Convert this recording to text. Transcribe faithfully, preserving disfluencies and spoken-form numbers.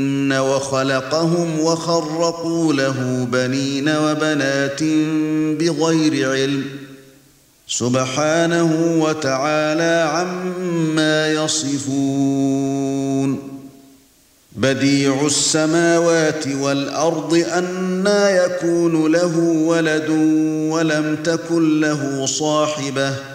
وخلقهم وخرقوا له بنين وبنات بغير علم سبحانه وتعالى عما يصفون بديع السماوات والأرض أنى يكون له ولد ولم تكن له صاحبة